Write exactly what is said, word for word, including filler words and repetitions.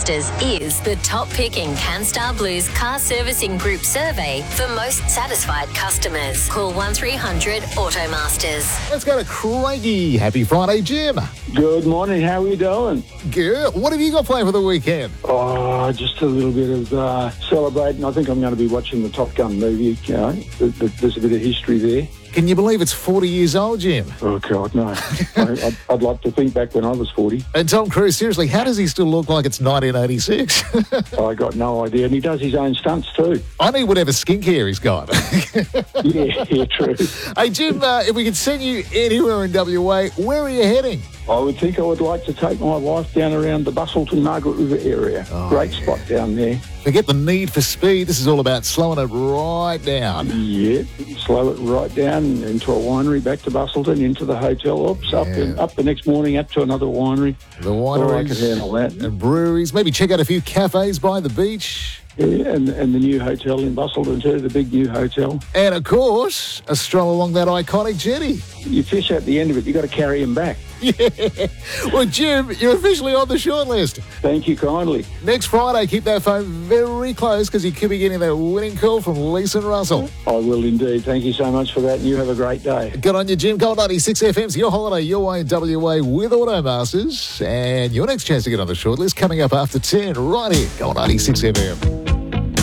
Automasters is the top-picking CanStar Blues car servicing group survey for most satisfied customers. Call one three hundred Automasters. Let's go to Craigie. Happy Friday, Jim. Good morning. How are you doing? Good. What have you got planned for the weekend? Oh, just a little bit of uh, celebrating. I think I'm going to be watching the Top Gun movie. You know, there's a bit of history there. Can you believe it's forty years old, Jim? Oh, God, no. I, I'd, I'd like to think back when I was forty. And Tom Cruise, seriously, how does he still look like it's nineteen eighty-six? I got no idea. And he does his own stunts too. I need whatever skincare he's got. yeah, yeah, true. Hey, Jim, uh, if we could send you anywhere in W A, where are you heading? I would think I would like to take my wife down around the Bustleton Margaret River area. Oh, Great yeah. spot down there. Forget the need for speed. This is all about slowing it right down. Yeah, slow it right down into a winery, back to Bustleton, into the hotel, oops, up, yeah. and up the next morning, up to another winery. The wineries oh, I could handle that. And breweries. Maybe check out a few cafes by the beach. Yeah, and, and the new hotel in Bustleton too, the big new hotel. And, of course, a stroll along that iconic jetty. You fish at the end of it, you've got to carry him back. Yeah. Well, Jim, you're officially on the shortlist. Thank you kindly. Next Friday, keep that phone very close because you could be getting that winning call from Lisa Russell. I will indeed. Thank you so much for that, and you have a great day. Good on you, Jim. Gold ninety-six F M's your holiday, your way in W A with Automasters. And your next chance to get on the shortlist coming up after ten right here. Gold ninety-six F M.